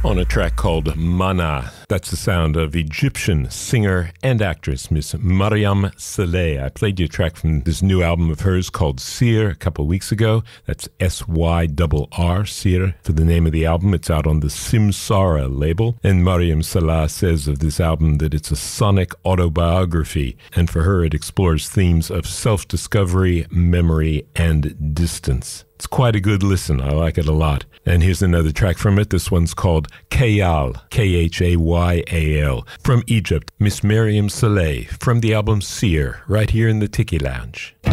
on a track called Mana. That's the sound of Egyptian singer and actress Miss Mariam Saleh. I played you a track from this new album of hers called Sir a couple of weeks ago. That's Syrr, Sir, for the name of the album. It's out on the Simsara label. And Mariam Saleh says of this album that it's a sonic autobiography. And for her, it explores themes of self-discovery, memory, and distance. It's quite a good listen. I like it a lot. And here's another track from it. This one's called Khayal, K-H-A-Y-A-L. From Egypt, Miss Mariam Saleh, from the album Sir, right here in the Tiki Lounge.